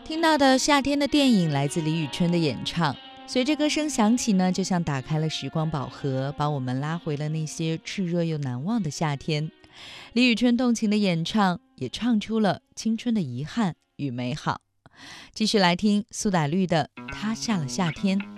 听到的夏天的电影来自李宇春的演唱，随着歌声响起呢，就像打开了时光宝盒，把我们拉回了那些炽热又难忘的夏天。李宇春动情的演唱也唱出了青春的遗憾与美好。继续来听苏打绿的《他下了夏天》。